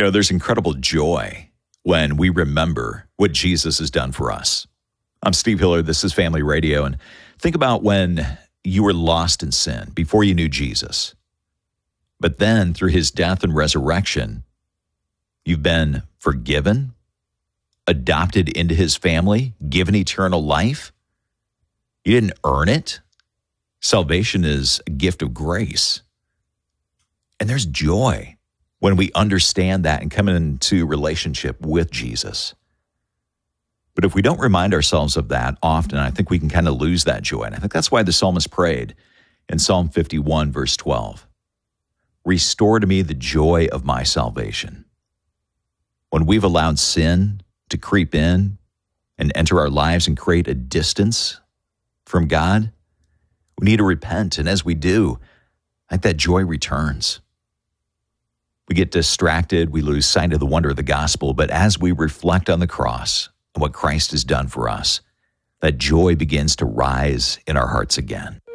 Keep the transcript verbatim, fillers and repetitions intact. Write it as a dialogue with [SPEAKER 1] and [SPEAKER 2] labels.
[SPEAKER 1] know, there's incredible joy when we remember what Jesus has done for us. I'm Steve Hiller. This is Family Radio. And think about when you were lost in sin before you knew Jesus. But then through his death and resurrection, you've been forgiven, adopted into his family, given eternal life. You didn't earn it. Salvation is a gift of grace. And there's joy when we understand that and come into relationship with Jesus. But if we don't remind ourselves of that often, I think we can kind of lose that joy. And I think that's why the psalmist prayed in Psalm fifty-one, verse twelve, "Restore to me the joy of my salvation." When we've allowed sin to creep in and enter our lives and create a distance from God, we need to repent. And as we do, I think that joy returns. We get distracted, we lose sight of the wonder of the gospel, but as we reflect on the cross and what Christ has done for us, that joy begins to rise in our hearts again.